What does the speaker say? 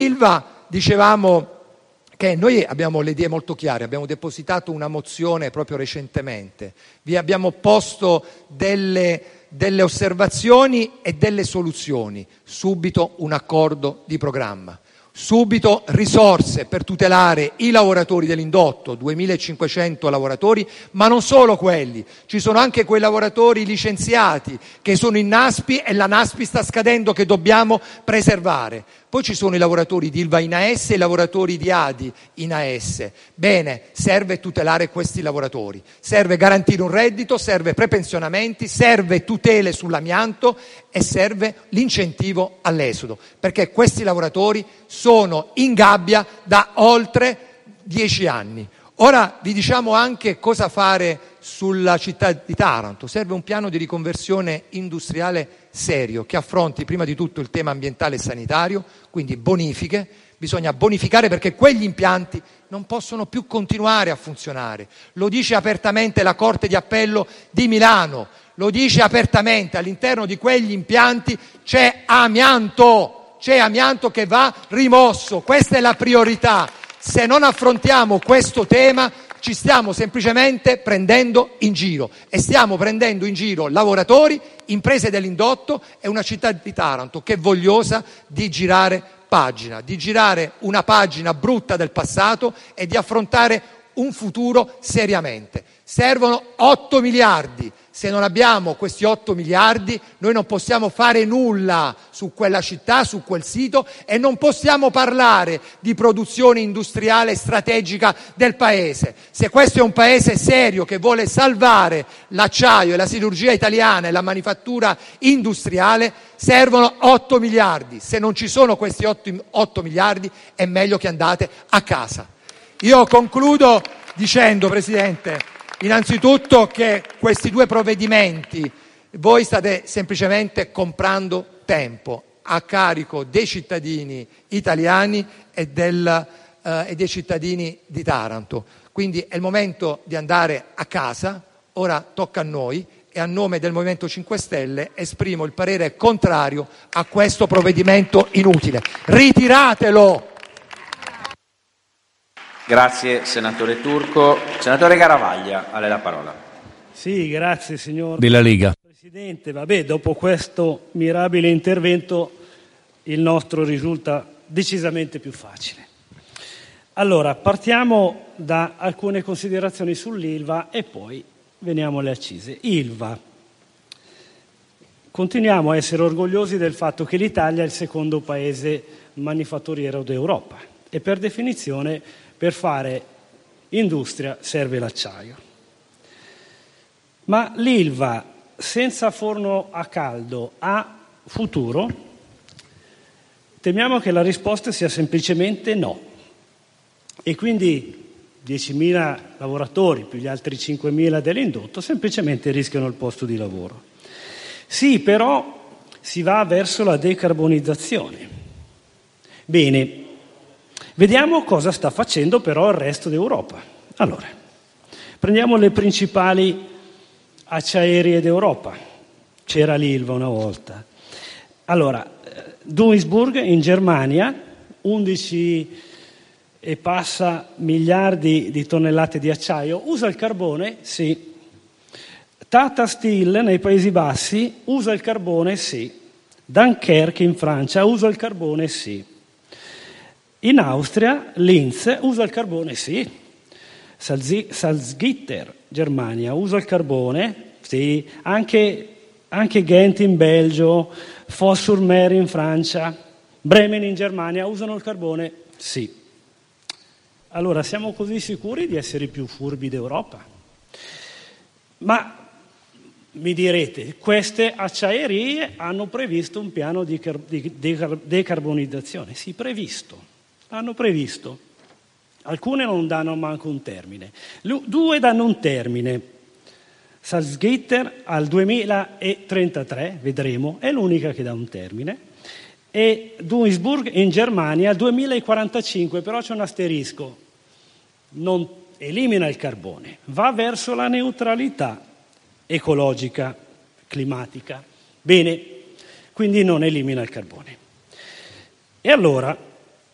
Ilva, dicevamo che noi abbiamo le idee molto chiare, abbiamo depositato una mozione proprio recentemente, vi abbiamo posto delle osservazioni e delle soluzioni, subito un accordo di programma. Subito risorse per tutelare i lavoratori dell'indotto, 2.500 lavoratori, ma non solo quelli, ci sono anche quei lavoratori licenziati che sono in Naspi e la Naspi sta scadendo, che dobbiamo preservare. Poi ci sono i lavoratori di Ilva in AS e i lavoratori di Adi in AS. Bene, serve tutelare questi lavoratori, serve garantire un reddito, serve prepensionamenti, serve tutele sull'amianto e serve l'incentivo all'esodo, perché questi lavoratori sono in gabbia da oltre 10 anni. Ora vi diciamo anche cosa fare sulla città di Taranto. Serve un piano di riconversione industriale serio che affronti prima di tutto il tema ambientale e sanitario, quindi bonifiche. Bisogna bonificare perché quegli impianti non possono più continuare a funzionare. Lo dice apertamente la Corte di Appello di Milano, lo dice apertamente: all'interno di quegli impianti c'è amianto che va rimosso. Questa è la priorità. Se non affrontiamo questo tema ci stiamo semplicemente prendendo in giro, e stiamo prendendo in giro lavoratori, imprese dell'indotto e una città di Taranto che è vogliosa di girare pagina, di girare una pagina brutta del passato e di affrontare un futuro seriamente. Servono 8 miliardi. Se non abbiamo questi 8 miliardi, noi non possiamo fare nulla su quella città, su quel sito, e non possiamo parlare di produzione industriale strategica del paese. Se questo è un paese serio che vuole salvare l'acciaio e la siderurgia italiana e la manifattura industriale, servono 8 miliardi. Se non ci sono questi 8 miliardi, è meglio che andate a casa. Io concludo dicendo, Presidente, innanzitutto che questi due provvedimenti voi state semplicemente comprando tempo a carico dei cittadini italiani e dei cittadini di Taranto. Quindi è il momento di andare a casa, ora tocca a noi, e a nome del Movimento 5 Stelle esprimo il parere contrario a questo provvedimento inutile. Ritiratelo! Grazie senatore Turco. Senatore Garavaglia, a lei la parola. Sì, grazie signor della Lega. Presidente. Dopo questo mirabile intervento il nostro risulta decisamente più facile. Allora, partiamo da alcune considerazioni sull'Ilva e poi veniamo alle accise. Ilva. Continuiamo a essere orgogliosi del fatto che l'Italia è il secondo paese manifatturiero d'Europa e per definizione per fare industria serve l'acciaio. Ma l'Ilva senza forno a caldo ha futuro? Temiamo che la risposta sia semplicemente no. E quindi 10.000 lavoratori più gli altri 5.000 dell'indotto semplicemente rischiano il posto di lavoro. Sì, però si va verso la decarbonizzazione. Bene. Vediamo cosa sta facendo però il resto d'Europa. Allora, prendiamo le principali acciaierie d'Europa. C'era l'Ilva una volta. Allora, Duisburg in Germania, 11 e passa miliardi di tonnellate di acciaio. Usa il carbone? Sì. Tata Steel nei Paesi Bassi usa il carbone? Sì. Dunkerque in Francia usa il carbone? Sì. In Austria, Linz usa il carbone? Sì. Salzgitter, Germania, usa il carbone? Sì. Anche Ghent in Belgio, Fos-sur-Mer in Francia, Bremen in Germania usano il carbone? Sì. Allora, siamo così sicuri di essere i più furbi d'Europa? Ma mi direte, queste acciaierie hanno previsto un piano di decarbonizzazione? Sì, previsto. Hanno previsto. Alcune non danno manco un termine. 2 danno un termine. Salzgitter al 2033, vedremo, è l'unica che dà un termine. E Duisburg in Germania al 2045, però c'è un asterisco. Non elimina il carbone, va verso la neutralità ecologica, climatica. Bene, quindi non elimina il carbone. E allora